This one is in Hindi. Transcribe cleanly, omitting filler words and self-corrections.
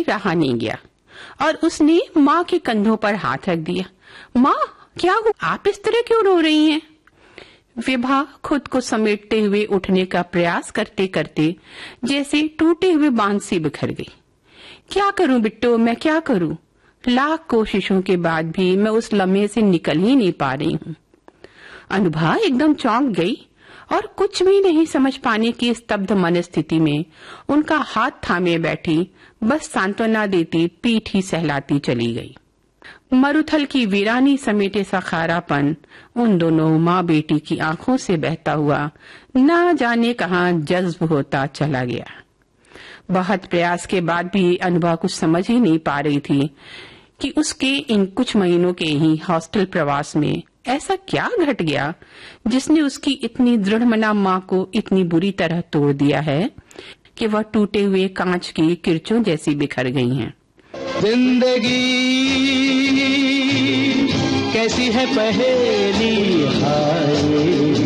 रहा नहीं गया और उसने माँ के कंधों पर हाथ रख दिया। माँ, क्या हुआ? आप इस तरह क्यों रो रही हैं? विभा खुद को समेटते हुए उठने का प्रयास करते करते जैसे टूटे हुए बांध से बिखर गई। क्या करूं बिट्टू, मैं क्या करूं? लाख कोशिशों के बाद भी मैं उस लम्हे से निकल ही नहीं पा रही हूँ। अनुभा एकदम चौंक गई और कुछ भी नहीं समझ पाने की स्तब्ध मनस्थिति में उनका हाथ थामे बैठी बस सांत्वना देती पीठ ही सहलाती चली गई। मरुथल की वीरानी समेटे सा खारापन उन दोनों माँ बेटी की आंखों से बहता हुआ ना जाने कहां जज्ब होता चला गया। बहुत प्रयास के बाद भी अनुभा कुछ समझ ही नहीं पा रही थी कि उसके इन कुछ महीनों के ही हॉस्टल प्रवास में ऐसा क्या घट गया जिसने उसकी इतनी दृढ़मना माँ को इतनी बुरी तरह तोड़ दिया है कि वह टूटे हुए कांच की किरचों जैसी बिखर गई हैं। जिंदगी कैसी है पहेली हाय।